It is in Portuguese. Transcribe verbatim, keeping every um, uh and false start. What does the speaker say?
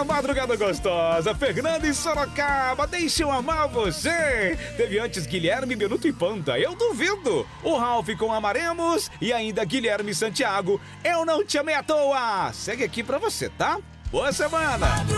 madrugada gostosa, Fernanda em Sorocaba, deixa eu amar você. Teve antes Guilherme, Benuto e Panda, eu duvido. O Ralph com Amaremos e ainda Guilherme Santiago, eu não te amei à toa. Segue aqui pra você, tá? Boa semana.